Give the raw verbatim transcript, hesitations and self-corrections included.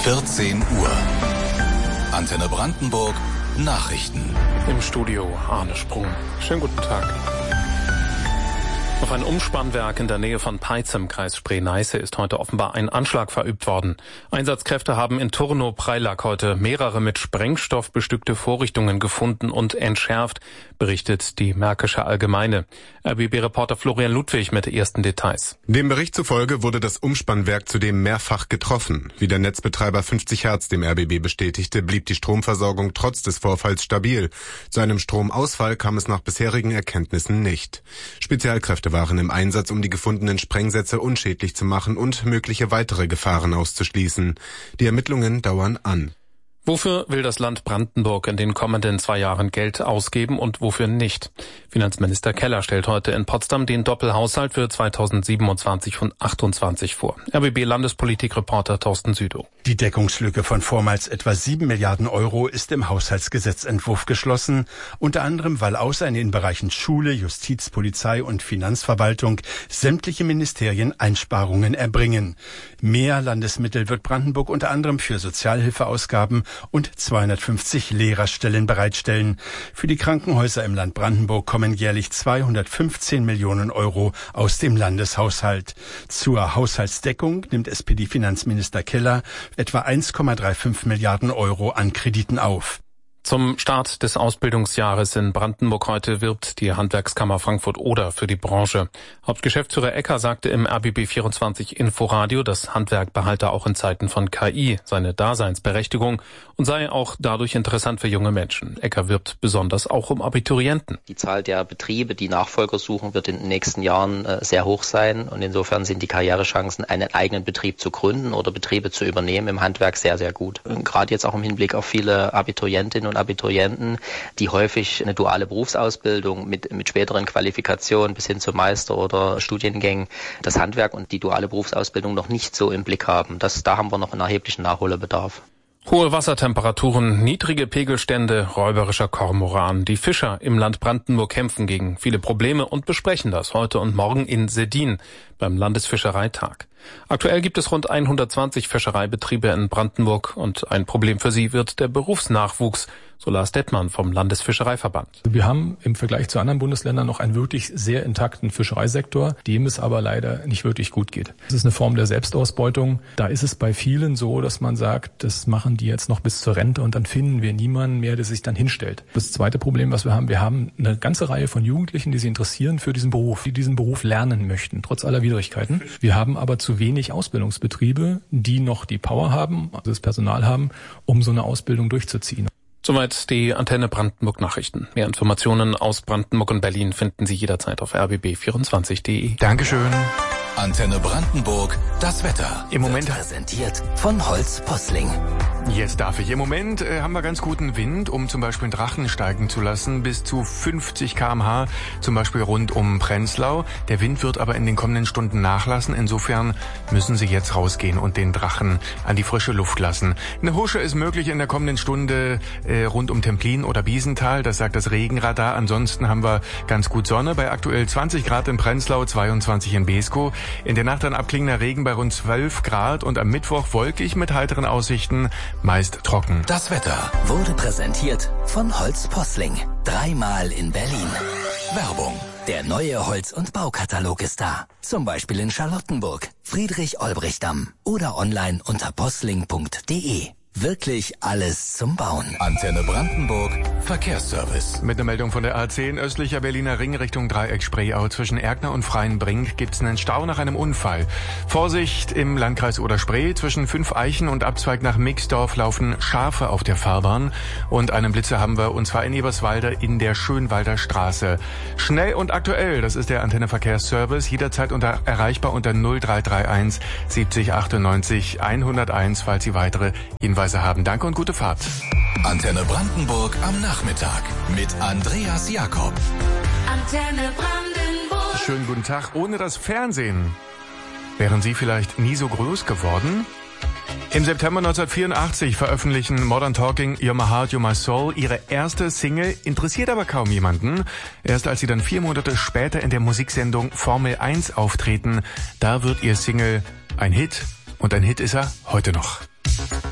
vierzehn Uhr. Antenne Brandenburg Nachrichten. Im Studio Arne Sprung. Schönen guten Tag. Auf ein Umspannwerk in der Nähe von Peitz im Kreis Spree-Neiße ist heute offenbar ein Anschlag verübt worden. Einsatzkräfte haben in Turnow-Preilack heute mehrere mit Sprengstoff bestückte Vorrichtungen gefunden und entschärft, berichtet die Märkische Allgemeine. R B B-Reporter Florian Ludwig mit ersten Details. Dem Bericht zufolge wurde das Umspannwerk zudem mehrfach getroffen. Wie der Netzbetreiber fünfzig Hertz dem R B B bestätigte, blieb die Stromversorgung trotz des Vorfalls stabil. Zu einem Stromausfall kam es nach bisherigen Erkenntnissen nicht. Spezialkräfte waren im Einsatz, um die gefundenen Sprengsätze unschädlich zu machen und mögliche weitere Gefahren auszuschließen. Die Ermittlungen dauern an. Wofür will das Land Brandenburg in den kommenden zwei Jahren Geld ausgeben und wofür nicht? Finanzminister Keller stellt heute in Potsdam den Doppelhaushalt für zweitausendsiebenundzwanzig und achtundzwanzig vor. R B B-Landespolitikreporter Thorsten Südow. Die Deckungslücke von vormals etwa sieben Milliarden Euro ist im Haushaltsgesetzentwurf geschlossen, unter anderem weil außer in den Bereichen Schule, Justiz, Polizei und Finanzverwaltung sämtliche Ministerien Einsparungen erbringen. Mehr Landesmittel wird Brandenburg unter anderem für Sozialhilfeausgaben und zweihundertfünfzig Lehrerstellen bereitstellen. Für die Krankenhäuser im Land Brandenburg kommen jährlich zweihundertfünfzehn Millionen Euro aus dem Landeshaushalt. Zur Haushaltsdeckung nimmt S P D-Finanzminister Keller etwa eins Komma fünfunddreißig Milliarden Euro an Krediten auf. Zum Start des Ausbildungsjahres in Brandenburg heute wirbt die Handwerkskammer Frankfurt-Oder für die Branche. Hauptgeschäftsführer Ecker sagte im R B B vierundzwanzig Inforadio, das Handwerk behalte auch in Zeiten von K I seine Daseinsberechtigung und sei auch dadurch interessant für junge Menschen. Ecker wirbt besonders auch um Abiturienten. Die Zahl der Betriebe, die Nachfolger suchen, wird in den nächsten Jahren äh, sehr hoch sein und insofern sind die Karrierechancen, einen eigenen Betrieb zu gründen oder Betriebe zu übernehmen im Handwerk sehr, sehr gut. Gerade jetzt auch im Hinblick auf viele Abiturientinnen und Abiturienten, die häufig eine duale Berufsausbildung mit, mit späteren Qualifikationen bis hin zum Meister oder Studiengängen das Handwerk und die duale Berufsausbildung noch nicht so im Blick haben. Das, da haben wir noch einen erheblichen Nachholbedarf. Hohe Wassertemperaturen, niedrige Pegelstände, räuberischer Kormoran. Die Fischer im Land Brandenburg kämpfen gegen viele Probleme und besprechen das heute und morgen in Seddin beim Landesfischereitag. Aktuell gibt es rund hundertzwanzig Fischereibetriebe in Brandenburg und ein Problem für sie wird der Berufsnachwuchs, so Lars Dettmann vom Landesfischereiverband. Wir haben im Vergleich zu anderen Bundesländern noch einen wirklich sehr intakten Fischereisektor, dem es aber leider nicht wirklich gut geht. Das ist eine Form der Selbstausbeutung. Da ist es bei vielen so, dass man sagt, das machen die jetzt noch bis zur Rente und dann finden wir niemanden mehr, der sich dann hinstellt. Das zweite Problem, was wir haben, wir haben eine ganze Reihe von Jugendlichen, die sich interessieren für diesen Beruf, die diesen Beruf lernen möchten, trotz aller Widrigkeiten. Wir haben aber zu wenig Ausbildungsbetriebe, die noch die Power haben, also das Personal haben, um so eine Ausbildung durchzuziehen. Soweit die Antenne Brandenburg Nachrichten. Mehr Informationen aus Brandenburg und Berlin finden Sie jederzeit auf r b b vierundzwanzig punkt d e. Dankeschön. Antenne Brandenburg, das Wetter. Im Moment präsentiert von Holz Posling. Jetzt darf ich. Im Moment äh, haben wir ganz guten Wind, um zum Beispiel einen Drachen steigen zu lassen, bis zu fünfzig Kilometer pro Stunde, zum Beispiel rund um Prenzlau. Der Wind wird aber in den kommenden Stunden nachlassen. Insofern müssen Sie jetzt rausgehen und den Drachen an die frische Luft lassen. Eine Husche ist möglich in der kommenden Stunde äh, rund um Templin oder Biesenthal. Das sagt das Regenradar. Ansonsten haben wir ganz gut Sonne bei aktuell zwanzig Grad in Prenzlau, zweiundzwanzig in Beeskow. In der Nacht dann abklingender Regen bei rund zwölf Grad und am Mittwoch wolkig mit heiteren Aussichten, meist trocken. Das Wetter wurde präsentiert von Holz Posling. Dreimal in Berlin. Werbung. Der neue Holz- und Baukatalog ist da. Zum Beispiel in Charlottenburg, Friedrich-Olbrich-Damm oder online unter posling punkt d e. Wirklich alles zum Bauen. Antenne Brandenburg, Verkehrsservice. Mit einer Meldung von der A zehn östlicher Berliner Ring Richtung Dreieck Spreeau zwischen Erkner und Freienbrink gibt es einen Stau nach einem Unfall. Vorsicht im Landkreis Oder-Spree. Zwischen Fünf Eichen und Abzweig nach Mixdorf laufen Schafe auf der Fahrbahn. Und einen Blitzer haben wir, und zwar in Eberswalde in der Schönwalder Straße. Schnell und aktuell, das ist der Antenne Verkehrsservice. Jederzeit unter, erreichbar unter null drei drei eins siebzig achtundneunzig hunderteins, falls Sie weitere Hinweise haben. Danke und gute Fahrt. Antenne Brandenburg am Nachmittag mit Andreas Jakob. Antenne Brandenburg. Schönen guten Tag. Ohne das Fernsehen wären Sie vielleicht nie so groß geworden? Im September neunzehnhundertvierundachtzig veröffentlichen Modern Talking You're My Heart, You're My Soul ihre erste Single, interessiert aber kaum jemanden. Erst als sie dann vier Monate später in der Musiksendung Formel eins auftreten, da wird ihr Single ein Hit. Und ein Hit ist er heute noch.